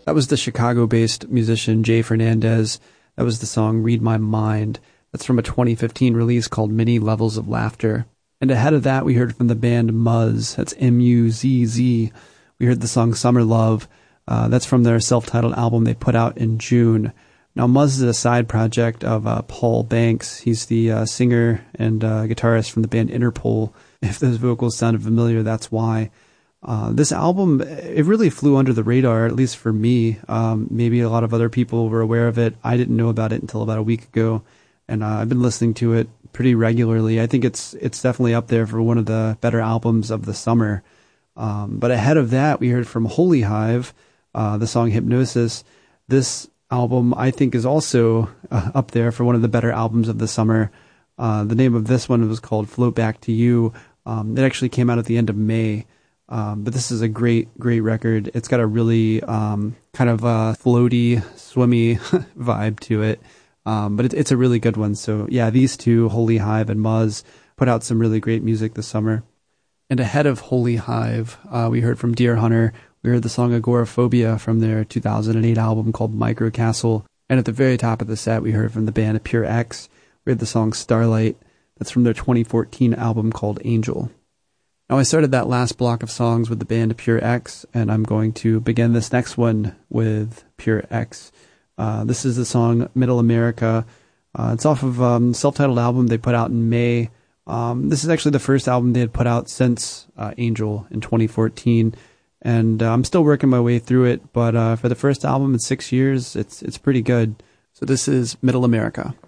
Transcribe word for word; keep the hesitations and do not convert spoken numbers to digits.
That was the Chicago-based musician Jay Fernandez. That was the song Read My Mind. That's from a twenty fifteen release called Many Levels of Laughter. And ahead of that, we heard from the band Muzz. That's M U Z Z. We heard the song Summer Love. Uh, that's from their self-titled album they put out in June. Now, Muzz is a side project of uh, Paul Banks. He's the uh, singer and uh, guitarist from the band Interpol. If those vocals sounded familiar, that's why. Uh, this album, it really flew under the radar, at least for me. Um, maybe a lot of other people were aware of it. I didn't know about it until about a week ago, and uh, I've been listening to it pretty regularly. I think it's it's definitely up there for one of the better albums of the summer. Um, but ahead of that, we heard from Holy Hive, uh, the song Hypnosis. This album, I think, is also uh, up there for one of the better albums of the summer. Uh, the name of this one was called Float Back to You. Um, it actually came out at the end of May. Um, but this is a great, great record. It's got a really um, kind of uh, floaty, swimmy vibe to it. Um, but it, it's a really good one. So yeah, these two, Holy Hive and Muzz, put out some really great music this summer. And ahead of Holy Hive, uh, we heard from Deer Hunter. We heard the song Agoraphobia from their two thousand eight album called Micro Castle. And at the very top of the set, we heard from the band Pure X. We heard the song Starlight. That's from their twenty fourteen album called Angel. Now, I started that last block of songs with the band Pure X, and I'm going to begin this next one with Pure X. Uh, this is the song Middle America. Uh, it's off of a um, self-titled album they put out in May. Um, this is actually the first album they had put out since uh, Angel in twenty fourteen, and uh, I'm still working my way through it, but uh, for the first album in six years, it's it's pretty good. So this is Middle America.